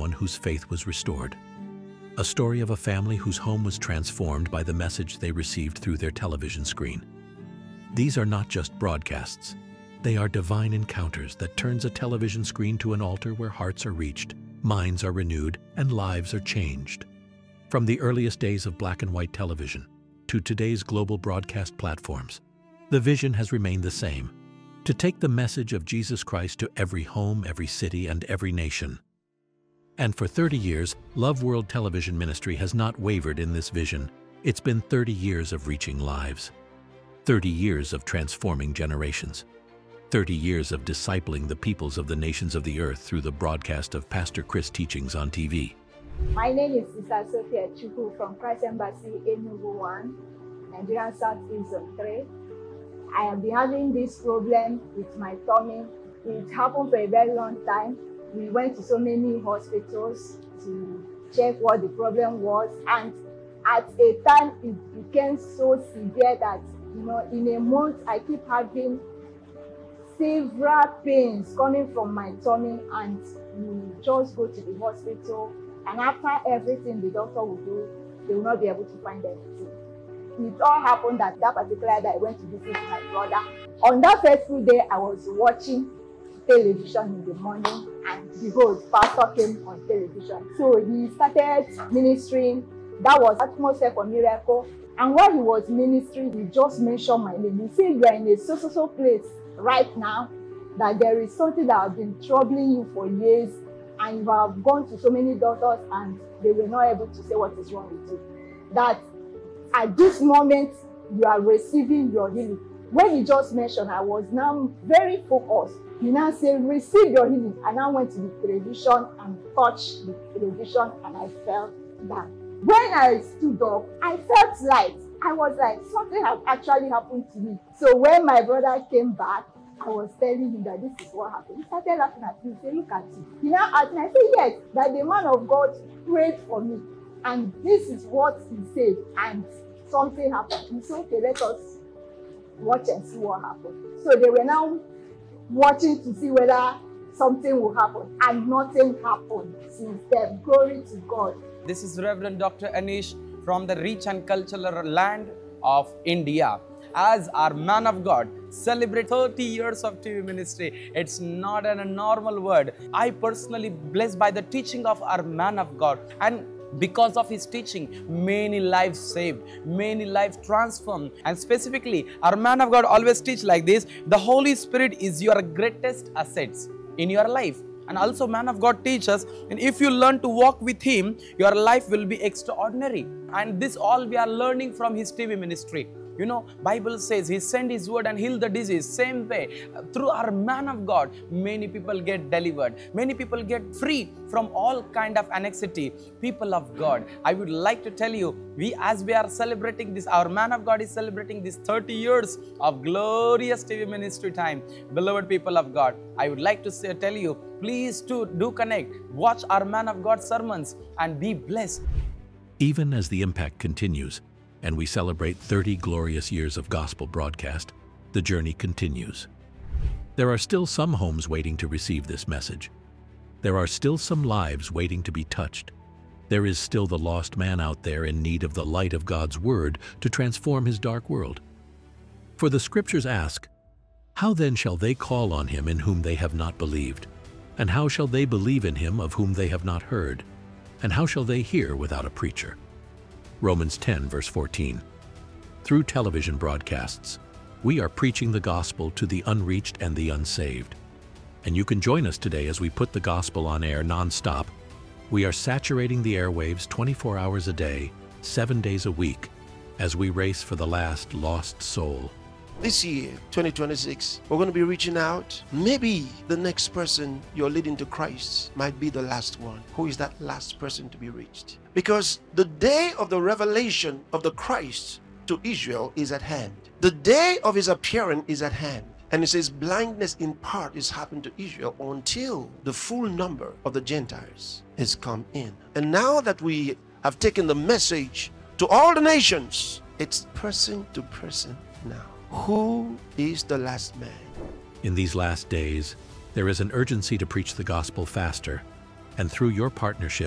someone whose faith was restored. A story of a family whose home was transformed by the message they received through their television screen. These are not just broadcasts. They are divine encounters that turns a television screen to an altar where hearts are reached, minds are renewed, and lives are changed. From the earliest days of black and white television to today's global broadcast platforms, the vision has remained the same: to take the message of Jesus Christ to every home, every city, and every nation. And for 30 years, Love World Television Ministry has not wavered in this vision. It's been 30 years of reaching lives, 30 years of transforming generations, 30 years of discipling the peoples of the nations of the earth through the broadcast of Pastor Chris teachings on TV. My name is Sister Sophia Chukwu from Christ Embassy, Enugu 1, Nigerian Southeast Zone 3. I have been having this problem with my tummy. It happened for a very long time. We went to so many hospitals to check what the problem was, and at a time it became so severe that, in a month I keep having several pains coming from my tummy, and you just go to the hospital, and after everything the doctor will do, they will not be able to find anything. It all happened that particular day I went to visit my brother. On that fateful day, I was watching television in the morning, and behold, pastor came on television. So he started ministering. That was Atmosphere for Miracle. And while he was ministering, he just mentioned my name. He said, "You are in a so place right now, that there is something that has been troubling you for years, and you have gone to so many doctors and they were not able to say what is wrong with you. That at this moment, you are receiving your healing." When he just mentioned, I was now very focused. He now said, "Receive your healing." And I went to the television and touched the television, and I felt that. When I stood up, I felt light. I was like, something had actually happened to me. So when my brother came back, I was telling him that this is what happened. He started laughing at me. He said, "Look at you." He now asked me, I said, "Yes, that the man of God prayed for me. And this is what he said. And something happened." He said, "Okay, let us watch and see what happened." So they were now watching to see whether something will happen. And nothing happened since then. Glory to God. This is Reverend Dr. Anish from the rich and cultural land of India. As our man of God celebrate 30 years of TV ministry, it's not a normal word. I personally blessed by the teaching of our man of God, and because of his teaching, many lives saved, many lives transformed. And specifically, our man of God always teach like this: the Holy Spirit is your greatest assets in your life. And also man of God teaches, and if you learn to walk with him, your life will be extraordinary. And this all we are learning from his TV ministry. Bible says he sent his word and healed the disease. Same way, through our man of God, many people get delivered. Many people get free from all kind of anxiety. People of God, I would like to tell you, as we are celebrating this, our man of God is celebrating this 30 years of glorious TV ministry time. Beloved people of God, I would like to tell you, please do connect, watch our man of God sermons, and be blessed. Even as the impact continues, and we celebrate 30 glorious years of gospel broadcast, the journey continues. There are still some homes waiting to receive this message. There are still some lives waiting to be touched. There is still the lost man out there in need of the light of God's word to transform his dark world. For the scriptures ask, "How then shall they call on him in whom they have not believed? And how shall they believe in him of whom they have not heard? And how shall they hear without a preacher?" Romans 10, verse 14. Through television broadcasts, we are preaching the gospel to the unreached and the unsaved. And you can join us today as we put the gospel on air non-stop. We are saturating the airwaves 24 hours a day, 7 days a week, as we race for the last lost soul. This year, 2026, we're going to be reaching out. Maybe the next person you're leading to Christ might be the last one. Who is that last person to be reached? Because the day of the revelation of the Christ to Israel is at hand. The day of his appearing is at hand. And it says blindness in part is happened to Israel until the full number of the Gentiles has come in. And now that we have taken the message to all the nations, it's person to person now. Who is the last man? In these last days, there is an urgency to preach the gospel faster, And through your partnership,